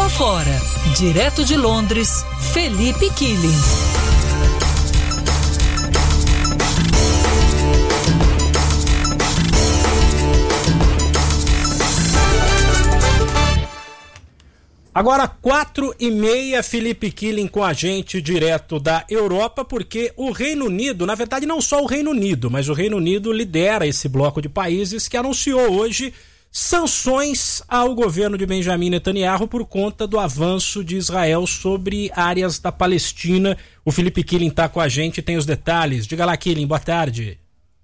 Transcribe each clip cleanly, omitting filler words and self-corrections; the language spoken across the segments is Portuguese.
afora. Direto de Londres, Felipe Killing. Agora 4h30, Felipe Killing com a gente direto da Europa, porque o Reino Unido, na verdade não só o Reino Unido, mas o Reino Unido lidera esse bloco de países que anunciou hoje sanções ao governo de Benjamin Netanyahu por conta do avanço de Israel sobre áreas da Palestina. O Felipe Killing está com a gente e tem os detalhes. Diga lá, Killing, boa tarde.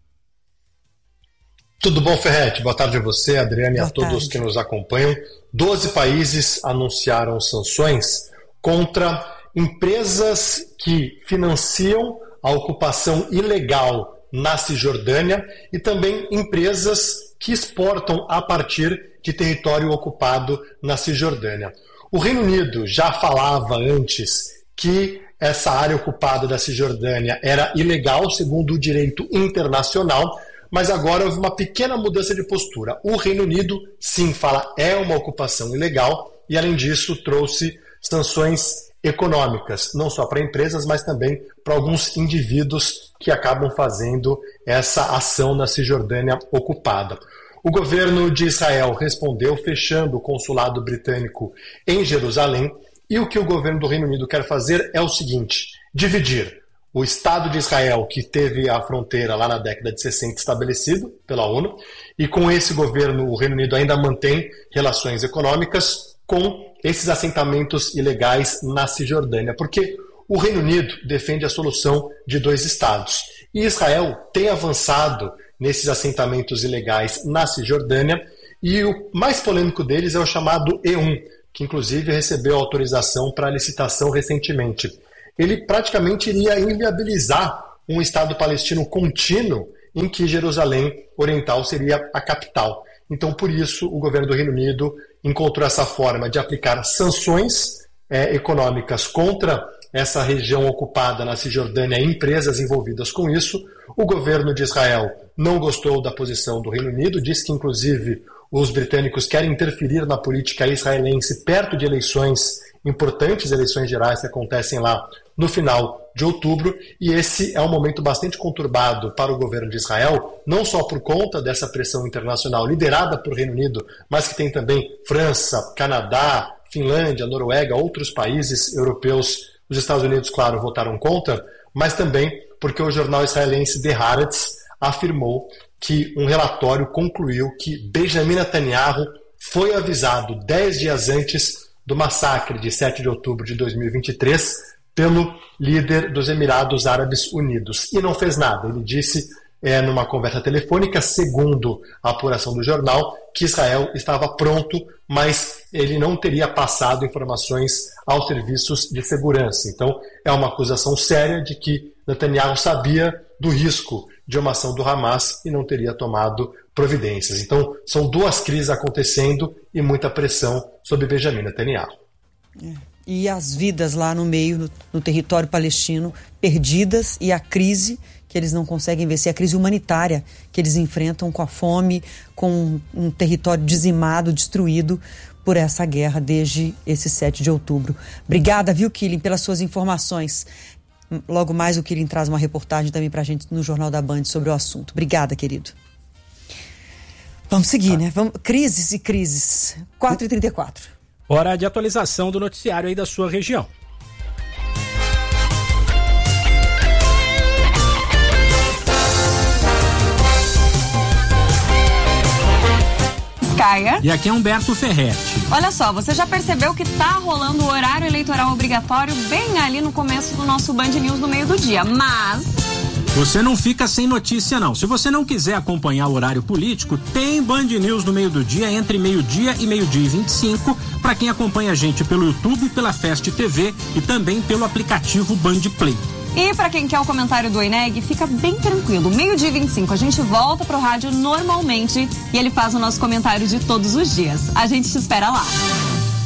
Tudo bom, Ferretti? Boa tarde a você, Adriane, e a todos que nos acompanham. 12 países anunciaram sanções contra empresas que financiam a ocupação ilegal na Cisjordânia e também empresas que exportam a partir de território ocupado na Cisjordânia. O Reino Unido já falava antes que essa área ocupada da Cisjordânia era ilegal segundo o direito internacional, mas agora houve uma pequena mudança de postura. O Reino Unido, sim, fala é uma ocupação ilegal e, além disso, trouxe sanções econômicas, não só para empresas, mas também para alguns indivíduos que acabam fazendo essa ação na Cisjordânia ocupada. O governo de Israel respondeu fechando o consulado britânico em Jerusalém, e o que o governo do Reino Unido quer fazer é o seguinte: dividir o Estado de Israel, que teve a fronteira lá na década de 60 estabelecido pela ONU, e com esse governo o Reino Unido ainda mantém relações econômicas com esses assentamentos ilegais na Cisjordânia, porque o Reino Unido defende a solução de 2 estados. E Israel tem avançado nesses assentamentos ilegais na Cisjordânia, e o mais polêmico deles é o chamado E1, que inclusive recebeu autorização para licitação recentemente. Ele praticamente iria inviabilizar um Estado palestino contínuo em que Jerusalém Oriental seria a capital. Então, por isso, o governo do Reino Unido encontrou essa forma de aplicar sanções econômicas contra essa região ocupada na Cisjordânia e empresas envolvidas com isso. O governo de Israel não gostou da posição do Reino Unido, disse que, inclusive, os britânicos querem interferir na política israelense perto de eleições importantes, eleições gerais que acontecem lá no final de outubro, e esse é um momento bastante conturbado para o governo de Israel, não só por conta dessa pressão internacional liderada por Reino Unido, mas que tem também França, Canadá, Finlândia, Noruega, outros países europeus. Os Estados Unidos, claro, votaram contra, mas também porque o jornal israelense The Haaretz afirmou que um relatório concluiu que Benjamin Netanyahu foi avisado 10 dias antes do massacre de 7 de outubro de 2023 pelo líder dos Emirados Árabes Unidos. E não fez nada. Ele disse, numa conversa telefônica, segundo a apuração do jornal, que Israel estava pronto, mas ele não teria passado informações aos serviços de segurança. Então, é uma acusação séria de que Netanyahu sabia do risco de uma ação do Hamas e não teria tomado providências. Então, são 2 crises acontecendo e muita pressão sobre Benjamin Netanyahu. E as vidas lá no meio, no território palestino, perdidas, e a crise que eles não conseguem vencer, a crise humanitária que eles enfrentam com a fome, com um território dizimado, destruído por essa guerra desde esse 7 de outubro. Obrigada, viu, Killing, pelas suas informações. Logo mais o Killing traz uma reportagem também pra gente no Jornal da Band sobre o assunto. Obrigada, querido. Vamos seguir, né? Crises e crises. 4h34. Hora de atualização do noticiário aí da sua região. E aqui é Humberto Ferretti. Olha só, você já percebeu que tá rolando o horário eleitoral obrigatório bem ali no começo do nosso Band News no meio do dia, mas... Você não fica sem notícia, não. Se você não quiser acompanhar o horário político, tem Band News no meio do dia, entre meio-dia e meio-dia e 25, para quem acompanha a gente pelo YouTube, pela Fast TV e também pelo aplicativo Band Play. E para quem quer o comentário do Eneg, fica bem tranquilo. Meio-dia e 25, a gente volta pro rádio normalmente e ele faz o nosso comentário de todos os dias. A gente te espera lá.